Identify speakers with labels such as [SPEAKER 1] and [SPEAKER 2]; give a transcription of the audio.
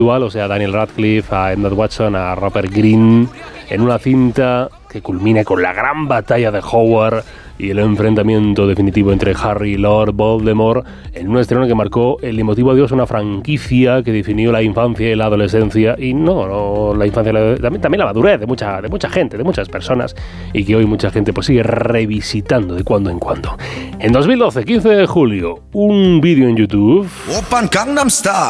[SPEAKER 1] o sea, Daniel Radcliffe, a Emma Watson, a Rupert Grint, en una cinta que culmine con la gran batalla de Hogwarts y el enfrentamiento definitivo entre Harry y Lord Voldemort, en un estreno que marcó el emotivo adiós a una franquicia que definió la infancia y la adolescencia, y no la infancia, también la madurez de mucha gente, de muchas personas, y que hoy mucha gente pues sigue revisitando de cuando en cuando. En 2012, 15 de julio, un vídeo en YouTube.
[SPEAKER 2] Oppan Gangnam Style.